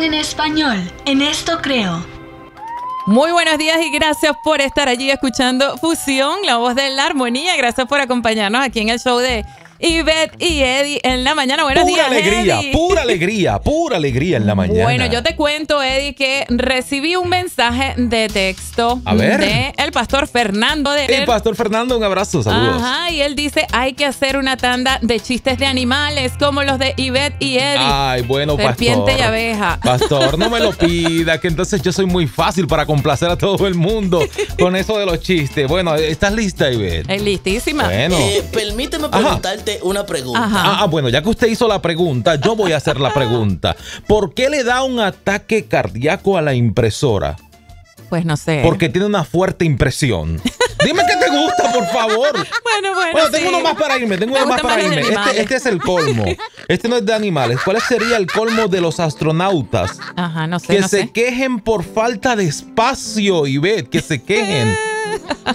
Fusión en español. En esto creo. Muy buenos días y gracias por estar allí escuchando Fusión, la voz de la armonía. Gracias por acompañarnos aquí en el show de Ivette y Eddie en la mañana. Buenos días, Eddie. Pura alegría en la mañana. Bueno, yo te cuento, Eddie, que recibí un mensaje de texto de el pastor Fernando. El pastor Fernando, un abrazo, saludos. Ajá, y él dice, hay que hacer una tanda de chistes de animales como los de Ivette y Eddie. Ay, bueno, Serpiente pastor. y abeja. Pastor, no me lo pida, que entonces yo soy muy fácil para complacer a todo el mundo con eso de los chistes. Bueno, ¿estás lista, Ivette? Es listísima. Bueno. Permíteme preguntarte una pregunta. Ajá. Bueno, ya que usted hizo la pregunta, yo voy a hacer la pregunta. ¿Por qué le da un ataque cardíaco a la impresora? Pues no sé. Porque tiene una fuerte impresión. Dime que te gusta, por favor. Bueno, tengo uno más para irme. Este es el colmo. Este no es de animales. ¿Cuál sería el colmo de los astronautas? Ajá, no sé. Que se quejen por falta de espacio, Ivette, que se quejen.